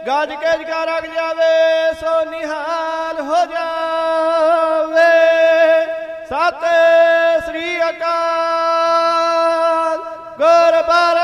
ਗੱਜ ਕੇ ਜਕਾਰਾ ਜਾਵੇ ਸੋ ਨਿਹਾਲ ਹੋ ਜਾਵੇ। ਸਤਿ ਸ੍ਰੀ ਅਕਾਲ। ਗੁਰਬਾਣੀ